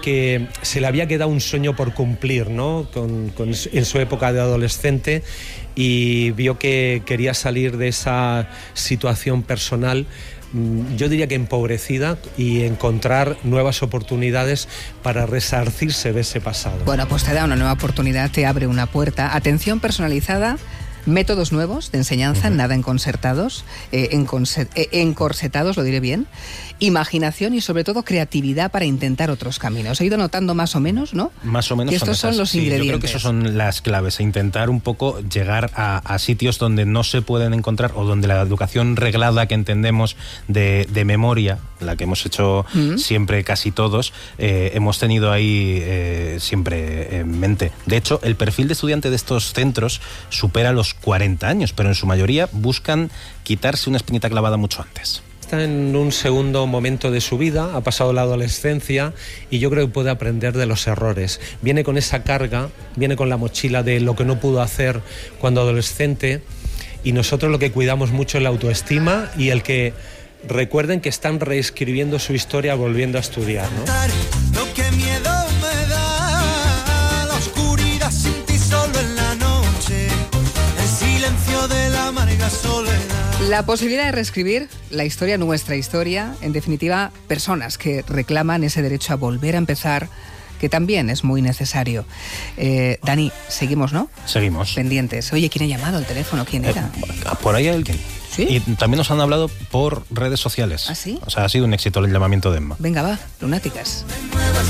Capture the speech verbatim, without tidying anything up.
que se le había quedado un sueño por cumplir, ¿no? Con, con, en su época de adolescente, y vio que quería salir de esa situación personal, yo diría que empobrecida, y encontrar nuevas oportunidades para resarcirse de ese pasado. Bueno, pues te da una nueva oportunidad, te abre una puerta. Atención personalizada, métodos nuevos de enseñanza, uh-huh. nada enconcertados, eh, enconce- eh, encorsetados, lo diré bien, imaginación y sobre todo creatividad para intentar otros caminos. He ido notando más o menos, ¿no? Más o menos. Que estos son, son los sí, ingredientes. Yo creo que esos son las claves, intentar un poco llegar a, a sitios donde no se pueden encontrar, o donde la educación reglada que entendemos de, de memoria, la que hemos hecho uh-huh. siempre casi todos, eh, hemos tenido ahí eh, siempre en mente. De hecho, el perfil de estudiante de estos centros supera los cuarenta años, pero en su mayoría buscan quitarse una espinita clavada mucho antes. Está en un segundo momento de su vida, ha pasado la adolescencia, y yo creo que puede aprender de los errores. Viene con esa carga, viene con la mochila de lo que no pudo hacer cuando adolescente, y nosotros lo que cuidamos mucho es la autoestima y el que recuerden que están reescribiendo su historia volviendo a estudiar, ¿no? Lo que miedo me da, la oscuridad sin ti solo en la noche, el silencio de la amarga soledad. La posibilidad de reescribir la historia, nuestra historia, en definitiva, personas que reclaman ese derecho a volver a empezar, que también es muy necesario. Eh, Dani, seguimos, ¿no? Seguimos. Pendientes. Oye, ¿quién ha llamado al teléfono? ¿Quién era? Eh, por ahí alguien. ¿Sí? Y también nos han hablado por redes sociales. ¿Ah, sí? O sea, ha sido un éxito el llamamiento de Emma. Venga, va, lunáticas.